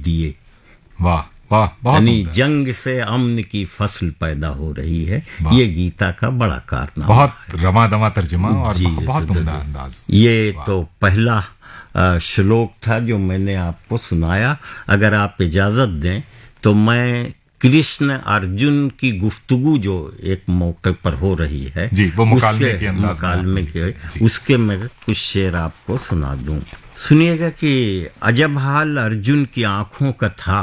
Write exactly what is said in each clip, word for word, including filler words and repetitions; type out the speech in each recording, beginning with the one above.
दिए। वाह वाह, बहुत यानी जंग से अमन की फसल पैदा हो रही है। ये गीता का बड़ा कारनामा, बहुत रमा-दमा तर्जुमा और बहुत उम्दा अंदाज। ये तो पहला श्लोक था जो मैंने आपको सुनाया। अगर आप इजाजत दें तो मैं कृष्ण अर्जुन की गुफ्तगू जो एक मौके पर हो रही है जी, वो मुकालमे के अंदाज मुकालमे के उसके मैं कुछ शेर आपको सुना दूं। सुनिएगा कि अजब हाल अर्जुन की आंखों का था,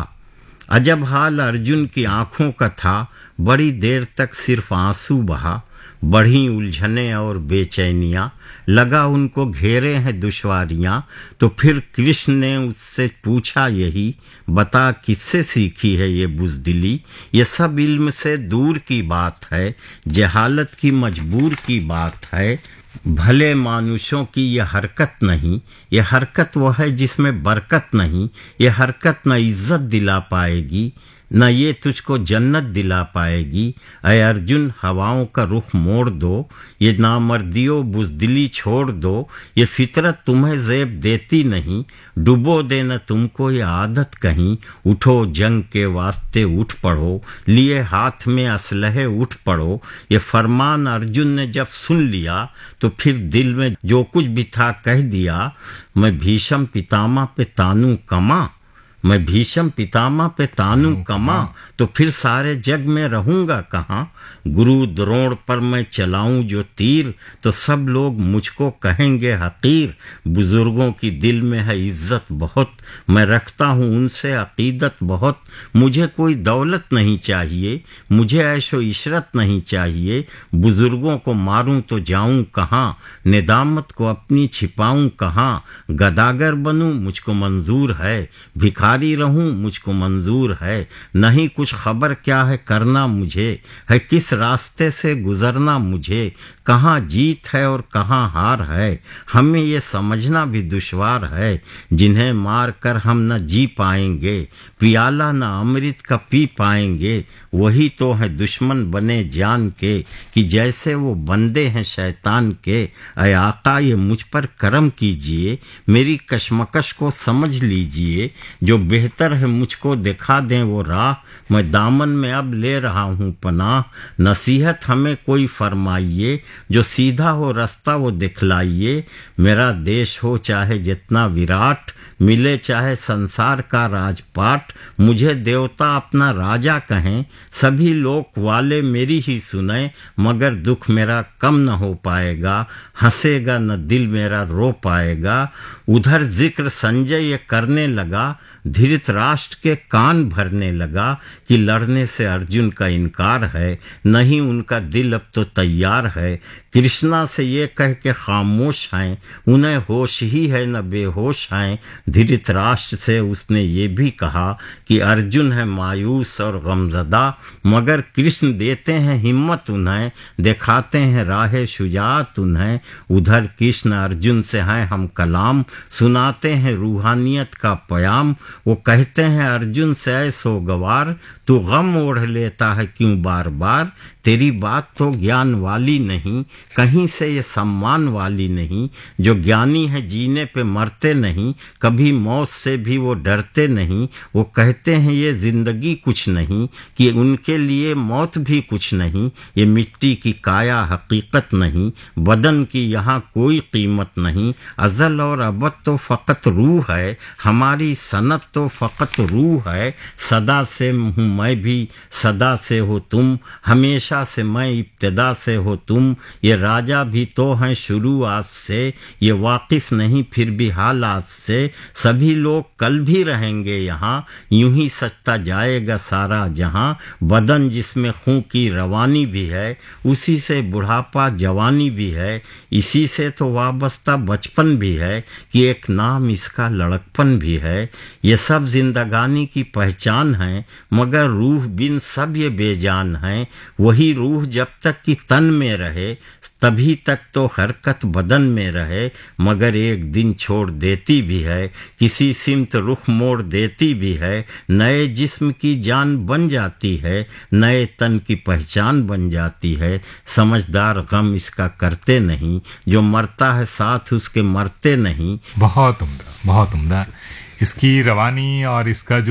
अजब हाल अर्जुन की आंखों का था, बड़ी देर तक सिर्फ आंसू बहा, बढ़ी उलझने और बेचैनियाँ, लगा उनको घेरे हैं दुश्वारियाँ। तो फिर कृष्ण ने उससे पूछा यही, बता किससे सीखी है ये बुज़दिली, ये सब इल्म से दूर की बात है, जहालत की मजबूर की बात है, भले मानुषों की ये हरकत नहीं, ये हरकत वो है जिसमें बरकत नहीं, ये हरकत न इज्जत दिला पाएगी, न ये तुझको जन्नत दिला पाएगी। ऐ अर्जुन हवाओं का रुख मोड़ दो, ये नामर्दियों बुज़दिली छोड़ दो, ये फितरत तुम्हें ज़ेब देती नहीं, डुबो दे न तुमको ये आदत कहीं, उठो जंग के वास्ते उठ पड़ो, लिए हाथ में असलहे उठ पड़ो। ये फरमान अर्जुन ने जब सुन लिया तो फिर दिल में जो कुछ भी था कह दिया, मैं भीष्म पितामह पे तानू कमा, मैं भीष्म पितामह पे तानू कमा, तो फिर सारे जग में रहूंगा कहाँ। गुरु द्रोण पर मैं चलाऊं जो तीर, तो सब लोग मुझको कहेंगे हकीर। बुजुर्गों की दिल में है इज्जत बहुत, मैं रखता हूँ उनसे अकीदत बहुत। मुझे कोई दौलत नहीं चाहिए, मुझे ऐशो इशरत नहीं चाहिए, बुजुर्गों को मारूं तो जाऊं कहाँ, निदामत को अपनी छिपाऊं कहाँ। गदागर बनूं मुझको मंजूर है, भिखारी रहूं मुझको मंजूर है, नहीं कुछ खबर क्या है करना मुझे, है किस रास्ते से गुजरना मुझे, कहाँ जीत है और कहाँ हार है, हमें ये समझना भी दुश्वार है। जिन्हें मार कर हम न जी पाएंगे, पियाला न अमृत का पी पाएंगे, वही तो है दुश्मन बने जान के, कि जैसे वो बंदे हैं शैतान के। ऐ आका ये मुझ पर करम कीजिए, मेरी कशमकश को समझ लीजिए, जो बेहतर है मुझको दिखा दें वो राह, मैं दामन में अब ले रहा हूँ पनाह। नसीहत हमें कोई फरमाइए, जो सीधा हो रास्ता वो दिखलाइए। मेरा देश हो चाहे जितना विराट, मिले चाहे संसार का राजपाट, मुझे देवता अपना राजा कहें, सभी लोक वाले मेरी ही सुने, मगर दुख मेरा कम न हो पाएगा, हंसेगा न दिल मेरा रो पाएगा। उधर जिक्र संजय ये करने लगा, धृतराष्ट्र के कान भरने लगा, कि लड़ने से अर्जुन का इनकार है, नहीं उनका दिल अब तो तैयार है। कृष्णा से ये कह के खामोश हैं, उन्हें होश ही है न बेहोश हैं। धृतराष्ट्र से उसने ये भी कहा कि अर्जुन है मायूस और गमज़दा, मगर कृष्ण देते हैं हिम्मत उन्हें, दिखाते हैं राह शुजात उन्हें। उधर कृष्ण अर्जुन से हैं हम कलाम, सुनाते हैं रूहानियत का प्याम। वो कहते हैं अर्जुन से ऐ सोगवार, तू गम ओढ़ लेता है क्यों बार बार, तेरी बात तो ज्ञान वाली नहीं, कहीं से ये सम्मान वाली नहीं। जो ज्ञानी है जीने पे मरते नहीं, कभी मौत से भी वो डरते नहीं। वो कहते हैं ये जिंदगी कुछ नहीं, कि उनके लिए मौत भी कुछ नहीं। ये मिट्टी की काया हकीकत नहीं, बदन की यहाँ कोई कीमत नहीं। अज़ल और अबद तो फ़कत रूह है, हमारी सनत तो फ़कत रूह है। सदा से हूँ मैं भी, सदा से हो तुम, हमेशा से मैं, इब्तिदा से हो तुम। ये राजा भी तो हैं शुरुआत से, ये वाकिफ़ नहीं फिर भी हालात से। सभी लोग कल भी रहेंगे यहाँ, यूं ही सजता जाएगा सारा जहाँ। बदन जिसमें खून की रवानी भी है, उसी से बुढ़ापा जवानी भी है। इसी से तो वाबस्ता बचपन भी है, कि एक नाम इसका लड़कपन भी है। ये सब जिंदगानी की पहचान है, मगर रूह बिन सब ये बेजान है। वही रूह जब तक कि तन में रहे, तभी तक तो हरकत बदन में रहे, मगर एक दिन छोड़ देती भी है, किसी सिमत रुख मोड़ देती भी है। नए जिस्म की जान बन जाती है, नए तन की पहचान बन जाती है। समझदार गम इसका करते नहीं, जो मरता है साथ उसके मरते नहीं। बहुत उम्दा, बहुत उम्दा। इसकी रवानी और इसका जो